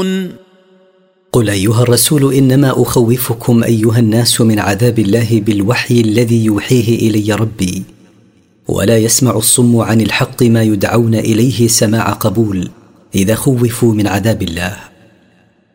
قل أيها الرسول إنما أخوفكم أيها الناس من عذاب الله بالوحي الذي يوحيه إلي ربي، ولا يسمع الصم عن الحق ما يدعون إليه سماع قبول إذا خوفوا من عذاب الله.